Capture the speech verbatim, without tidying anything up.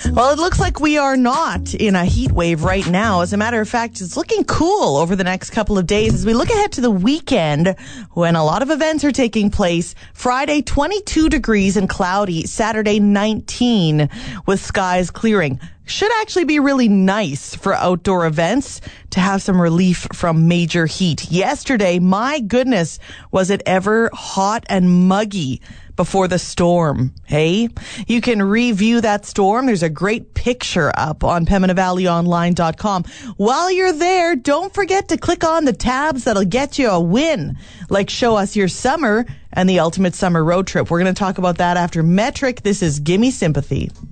Well, it looks like we are not in a heat wave right now. As a matter of fact, it's looking cool over the next couple of days as we look ahead to the weekend when a lot of events are taking place. Friday, twenty-two degrees and cloudy. Saturday, nineteen with skies clearing. Should actually be really nice for outdoor events to have some relief from major heat. Yesterday, my goodness, was it ever hot and muggy before the storm, hey? You can review that storm. There's a great picture up on Pembina Valley Online dot com. While you're there, don't forget to click on the tabs that'll get you a win, like Show Us Your Summer and the Ultimate Summer Road Trip. We're going to talk about that after Metric. This is Gimme Sympathy.